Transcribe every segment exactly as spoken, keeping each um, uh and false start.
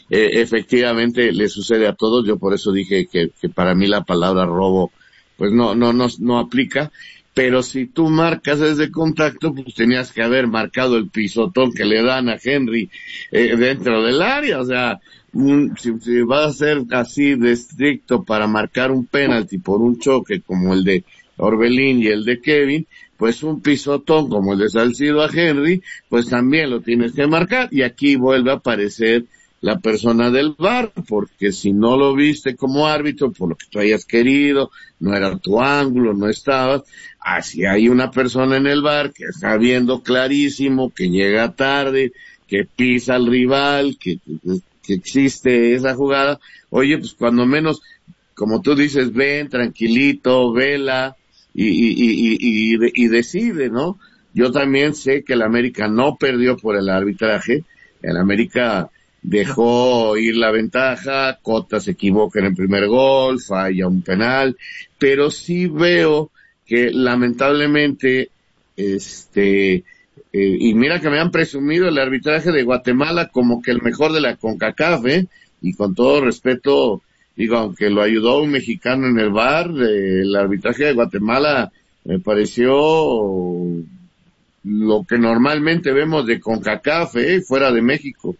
eh, efectivamente le sucede a todos. Yo por eso dije que, que para mí la palabra robo, pues no, no, no, no aplica. Pero si tú marcas desde contacto, pues tenías que haber marcado el pisotón que le dan a Henry eh, dentro del área. O sea, un, si, si vas a ser así de estricto para marcar un penalti por un choque como el de Orbelín y el de Kevin, pues un pisotón como el de Salcido a Henry, pues también lo tienes que marcar. Y aquí vuelve a aparecer la persona del V A R, porque si no lo viste como árbitro, por lo que tú hayas querido, no era tu ángulo, no estabas, así hay una persona en el V A R que está viendo clarísimo, que llega tarde, que pisa al rival, que, que existe esa jugada. Oye, pues cuando menos, como tú dices, ven tranquilito, vela, y, y, y, y, y, y decide, ¿no? Yo también sé que el América no perdió por el arbitraje, el América dejó ir la ventaja, Cota se equivoca en el primer gol, falla un penal, pero sí veo que lamentablemente, este, eh, y mira que me han presumido el arbitraje de Guatemala como que el mejor de la CONCACAF, ¿eh? Y con todo respeto, digo, aunque lo ayudó un mexicano en el V A R, eh, el arbitraje de Guatemala me pareció lo que normalmente vemos de CONCACAF, ¿eh? Fuera de México.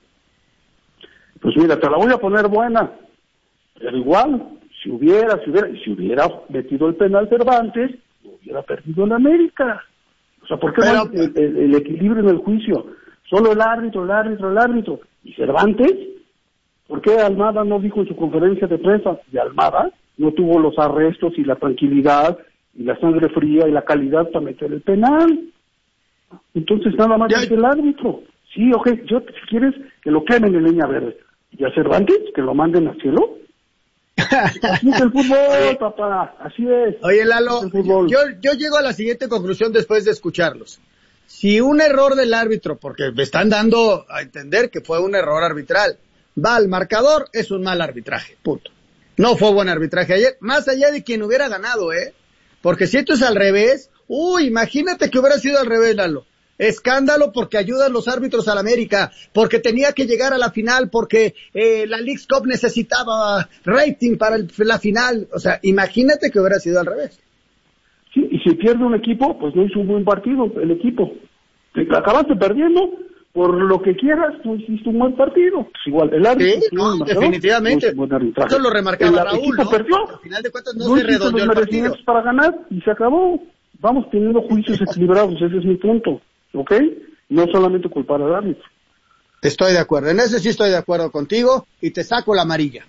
Pues mira, te la voy a poner buena, pero igual, si hubiera, si hubiera, si hubiera metido el penal Cervantes, lo hubiera perdido en América. O sea, ¿por qué pero, no el, el, el equilibrio en el juicio? Solo el árbitro, el árbitro, el árbitro. ¿Y Cervantes? ¿Por qué Almada no dijo en su conferencia de prensa? Y Almada no tuvo los arrestos y la tranquilidad y la sangre fría y la calidad para meter el penal. Entonces nada más es el árbitro. Sí, ok, yo, si quieres que lo quemen en leña verde. ¿Y a Cervantes? ¿Que lo manden al cielo? Así es el fútbol, papá, así es. Oye, Lalo, es yo, yo llego a la siguiente conclusión después de escucharlos. Si un error del árbitro, porque me están dando a entender que fue un error arbitral, va al marcador, es un mal arbitraje, punto. No fue buen arbitraje ayer, más allá de quien hubiera ganado, ¿eh? Porque si esto es al revés, uy, imagínate que hubiera sido al revés, Lalo. Escándalo porque ayudan los árbitros al América, porque tenía que llegar a la final, porque eh, la Leagues Cup necesitaba rating para el, la final. O sea, imagínate que hubiera sido al revés. Sí, y si pierde un equipo, pues no hizo un buen partido el equipo. Te acabaste perdiendo, por lo que quieras, no hiciste un buen partido. Pues igual, el árbitro... Sí, no, definitivamente. No eso lo remarcaba el Raúl, ¿no? Perdió, al final de cuentas no, no se redondeó el partido. Para ganar y se acabó. Vamos teniendo juicios equilibrados, ese es mi punto. ¿Ok? No solamente culpar al árbitro. Estoy de acuerdo, en ese sí estoy de acuerdo contigo y te saco la amarilla.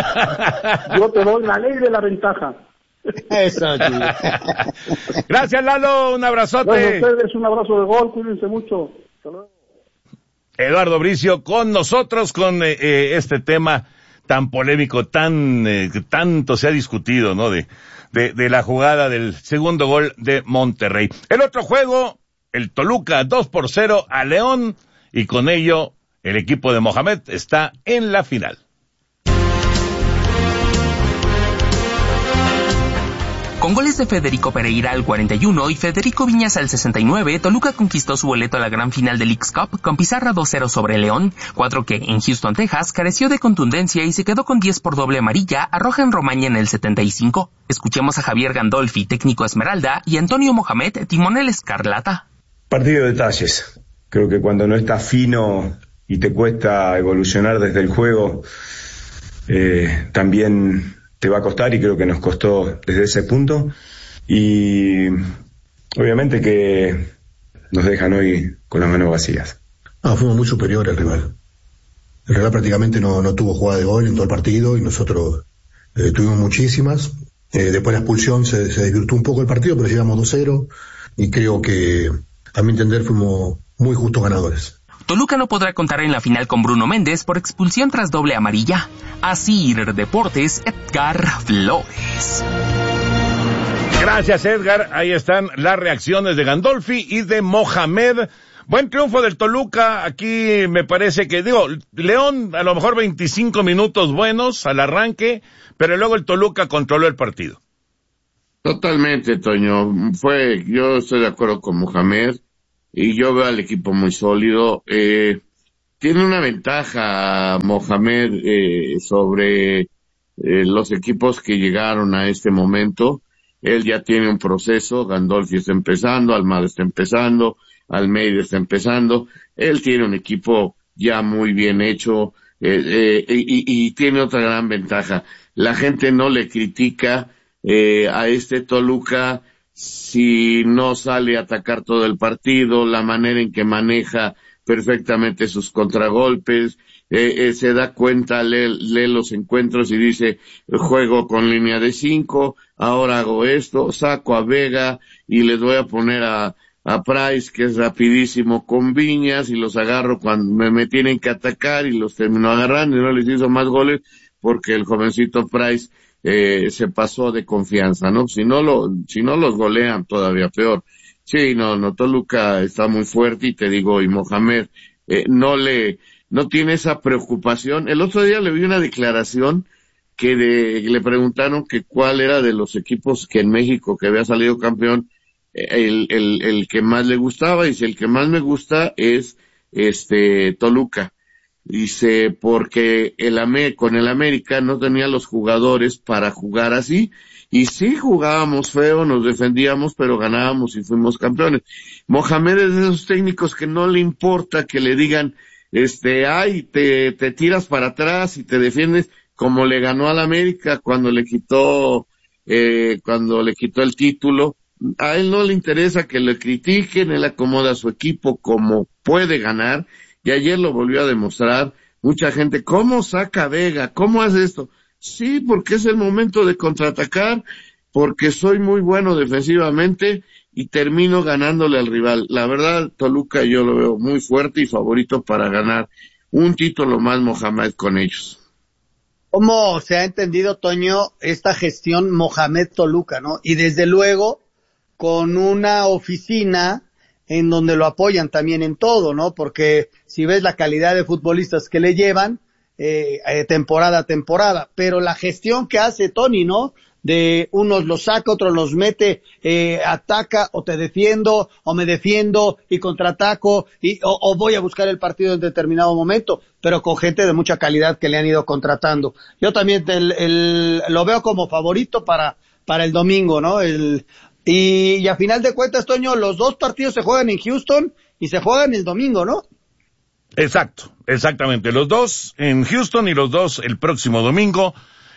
Yo te doy la ley de la ventaja. Eso, sí. Gracias, Lalo, un abrazote. Bueno, ustedes un abrazo de gol, cuídense mucho. Hasta luego. Eduardo Bricio con nosotros con eh, eh, este tema tan polémico, tan eh, tanto se ha discutido, ¿no? De, de, de la jugada del segundo gol de Monterrey. El otro juego, el Toluca dos por cero a León, y con ello el equipo de Mohamed está en la final. Con goles de Federico Pereira al cuarenta y uno y Federico Viñas al sesenta y nueve, Toluca conquistó su boleto a la gran final de Leagues Cup con pizarra dos cero sobre León, cuatro que en Houston, Texas, careció de contundencia y se quedó con diez por doble amarilla a Rohan Romaña en el setenta y cinco. Escuchemos a Javier Gandolfi, técnico Esmeralda, y Antonio Mohamed, timonel Escarlata. Partido de detalles. Creo que cuando no estás fino y te cuesta evolucionar desde el juego, eh, también te va a costar, y creo que nos costó desde ese punto, y obviamente que nos dejan hoy con las manos vacías. No, fuimos muy superiores al rival. El rival prácticamente no, no tuvo jugada de gol en todo el partido y nosotros eh, tuvimos muchísimas. Eh, después de la expulsión se, se desvirtuó un poco el partido, pero llegamos dos cero y creo que, a mi entender, fuimos muy justos ganadores. Toluca no podrá contar en la final con Bruno Méndez por expulsión tras doble amarilla. Así Deportes, Edgar Flores. Gracias, Edgar. Ahí están las reacciones de Gandolfi y de Mohamed. Buen triunfo del Toluca. Aquí me parece que, digo, León a lo mejor veinticinco minutos buenos al arranque, pero luego el Toluca controló el partido. Totalmente, Toño. Fue, yo estoy de acuerdo con Mohamed. Y yo veo al equipo muy sólido. Eh, tiene una ventaja Mohamed eh, sobre eh, los equipos que llegaron a este momento. Él ya tiene un proceso, Gandolfi está empezando, Almada está empezando, Almeida está empezando. Él tiene un equipo ya muy bien hecho eh, eh, y, y tiene otra gran ventaja. La gente no le critica eh, a este Toluca si no sale a atacar todo el partido, la manera en que maneja perfectamente sus contragolpes, eh, eh, se da cuenta, lee, lee los encuentros y dice, juego con línea de cinco, ahora hago esto, saco a Vega y les voy a poner a, a Price, que es rapidísimo con Viñas, y los agarro cuando me, me tienen que atacar y los termino agarrando y no les hizo más goles porque el jovencito Price eh, se pasó de confianza, ¿no? Si no lo, si no los golean todavía peor. Sí, no, no, Toluca está muy fuerte y te digo, y Mohamed, eh, no le, no tiene esa preocupación. El otro día le vi una declaración que de, le preguntaron que cuál era de los equipos que en México que había salido campeón, el, el, el que más le gustaba, y si el que más me gusta es, este, Toluca. Dice, porque el Ame, con el América no tenía los jugadores para jugar así, y sí jugábamos feo, nos defendíamos, pero ganábamos y fuimos campeones. Mohamed es de esos técnicos que no le importa que le digan, este, ay, te, te tiras para atrás y te defiendes, como le ganó al América cuando le quitó, eh, cuando le quitó el título. A él no le interesa que le critiquen, él acomoda a su equipo como puede ganar, y ayer lo volvió a demostrar. Mucha gente, ¿cómo saca Vega? ¿Cómo hace esto? Sí, porque es el momento de contraatacar, porque soy muy bueno defensivamente y termino ganándole al rival. La verdad, Toluca yo lo veo muy fuerte y favorito para ganar un título más Mohamed con ellos. ¿Cómo se ha entendido, Toño, esta gestión Mohamed Toluca, no? Y desde luego, con una oficina en donde lo apoyan también en todo, ¿no? Porque si ves la calidad de futbolistas que le llevan, eh, eh, temporada a temporada, pero la gestión que hace Tony, ¿no? De unos los saca, otros los mete, eh, ataca, o te defiendo, o me defiendo y contraataco, y, o, o voy a buscar el partido en determinado momento, pero con gente de mucha calidad que le han ido contratando. Yo también el, el, lo veo como favorito para, para el domingo, ¿no? El, y, y a final de cuentas, Toño, los dos partidos se juegan en Houston y se juegan el domingo, ¿no? Exacto, exactamente. Los dos en Houston y los dos el próximo domingo.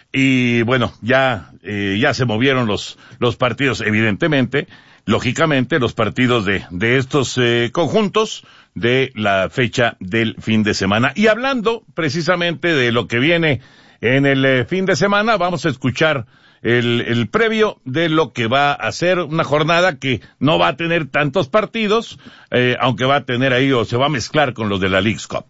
Y bueno, ya eh, ya se movieron los los partidos, evidentemente, lógicamente, los partidos de de estos eh, conjuntos de la fecha del fin de semana. Y hablando precisamente de lo que viene en el eh, fin de semana, vamos a escuchar el el previo de lo que va a ser una jornada que no va a tener tantos partidos, eh, aunque va a tener ahí, o se va a mezclar con los de la Leagues Cup.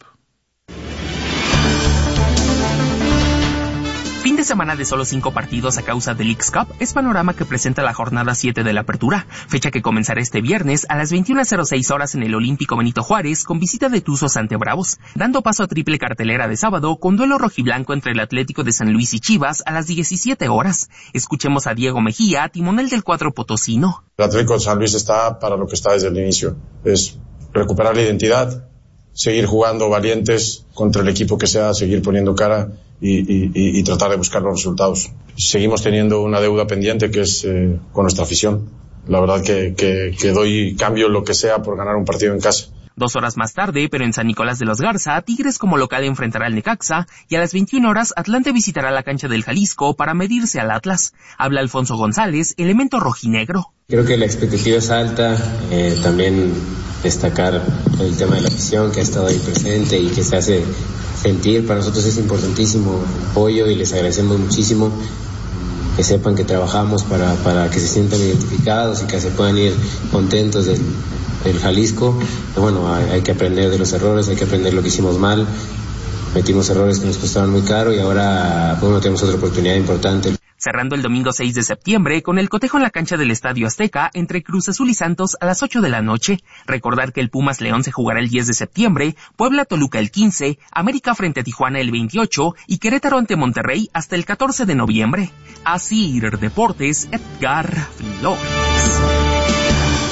Fin de semana de solo cinco partidos a causa del Leagues Cup es panorama que presenta la jornada siete de la apertura, fecha que comenzará este viernes a las veintiuna cero seis horas en el Olímpico Benito Juárez con visita de Tuzos ante Bravos, dando paso a triple cartelera de sábado con duelo rojiblanco entre el Atlético de San Luis y Chivas a las diecisiete horas. Escuchemos a Diego Mejía, timonel del cuadro potosino. El Atlético de San Luis está para lo que está desde el inicio, es recuperar la identidad, seguir jugando valientes contra el equipo que sea, seguir poniendo cara y, y, y tratar de buscar los resultados. Seguimos teniendo una deuda pendiente que es eh, con nuestra afición. La verdad que, que, que doy cambio lo que sea por ganar un partido en casa. Dos horas más tarde, pero en San Nicolás de los Garza, Tigres como local enfrentará al Necaxa y a las veintiuna horas Atlante visitará la cancha del Jalisco para medirse al Atlas. Habla Alfonso González, elemento rojinegro. Creo que la expectativa es alta, eh, también destacar el tema de la afición que ha estado ahí presente y que se hace sentir. Para nosotros es importantísimo el apoyo y les agradecemos muchísimo. Que sepan que trabajamos para, para que se sientan identificados y que se puedan ir contentos del, del Jalisco. Bueno, hay, hay que aprender de los errores, hay que aprender lo que hicimos mal. Metimos errores que nos costaron muy caro y ahora, bueno, tenemos otra oportunidad importante. Cerrando el domingo seis de septiembre con el cotejo en la cancha del Estadio Azteca entre Cruz Azul y Santos a las ocho de la noche. Recordar que el Pumas León se jugará el diez de septiembre, Puebla Toluca el quince, América frente a Tijuana el veintiocho y Querétaro ante Monterrey hasta el catorce de noviembre. Así Deportes, Edgar Flores.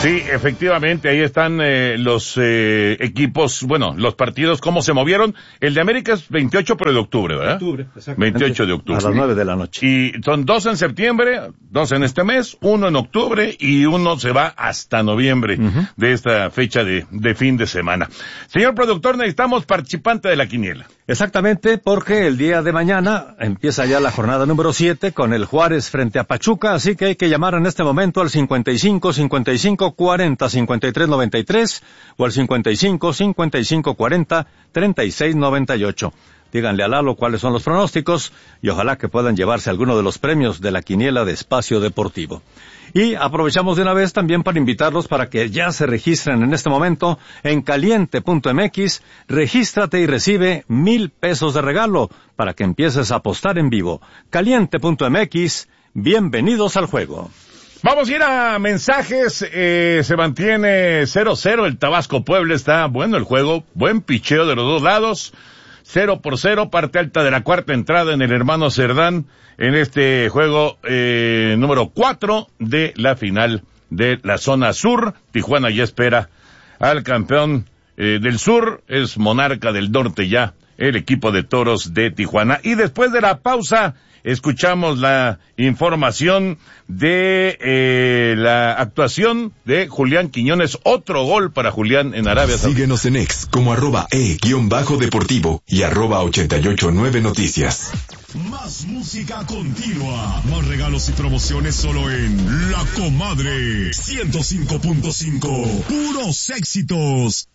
Sí, efectivamente, ahí están eh, los eh, equipos, bueno, los partidos, cómo se movieron. El de América es veintiocho pero de octubre, ¿verdad? Octubre, exactamente. veintiocho de octubre. A las nueve de la noche. Y son dos en septiembre, dos en este mes, uno en octubre y uno se va hasta noviembre uh-huh. de esta fecha de, de fin de semana. Señor productor, necesitamos participante de la quiniela. Exactamente, porque el día de mañana empieza ya la jornada número siete con el Juárez frente a Pachuca, así que hay que llamar en este momento al cincuenta y cinco, cincuenta y cinco, cuarenta, cincuenta y tres, noventa y tres o al cincuenta y cinco, cincuenta y cinco, cuarenta, treinta y seis, noventa y ocho. Díganle a Lalo cuáles son los pronósticos y ojalá que puedan llevarse alguno de los premios de la quiniela de Espacio Deportivo. Y aprovechamos de una vez también para invitarlos para que ya se registren en este momento en caliente punto m x. Regístrate y recibe mil pesos de regalo para que empieces a apostar en vivo. caliente punto m x. Bienvenidos al juego. Vamos a ir a mensajes, eh, se mantiene cero cero, el Tabasco Puebla está bueno el juego, buen picheo de los dos lados, cero por cero, parte alta de la cuarta entrada en el Hermano Cerdán, en este juego eh, número cuatro de la final de la zona sur. Tijuana ya espera al campeón eh, del sur, es monarca del norte ya, el equipo de Toros de Tijuana. Y después de la pausa, escuchamos la información de eh, la actuación de Julián Quiñones, otro gol para Julián en Arabia Saudita. Síguenos en X como arroba e guión bajo deportivo y arroba ochenta y ocho nueve noticias. Más música continua, más regalos y promociones solo en La Comadre ciento cinco punto cinco, puros éxitos.